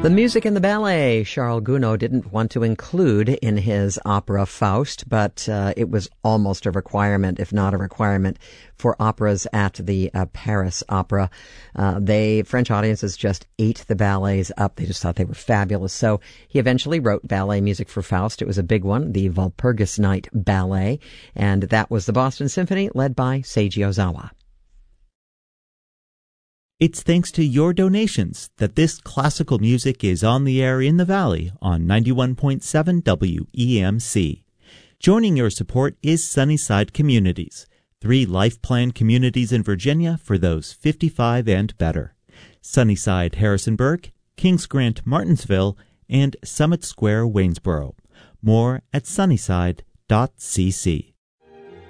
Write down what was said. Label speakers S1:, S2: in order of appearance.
S1: The music in the ballet Charles Gounod didn't want to include in his opera Faust, but it was almost a requirement, if not a requirement, for operas at the Paris Opera. French audiences just ate the ballets up. They just thought they were fabulous. So he eventually wrote ballet music for Faust. It was a big one, the Walpurgis Night Ballet, and that was the Boston Symphony led by Seiji Ozawa.
S2: It's thanks to your donations that this classical music is on the air in the Valley on 91.7 WEMC. Joining your support is Sunnyside Communities, 3 life plan communities in Virginia for those 55 and better. Sunnyside Harrisonburg, Kings Grant Martinsville, and Summit Square Waynesboro. More at sunnyside.cc.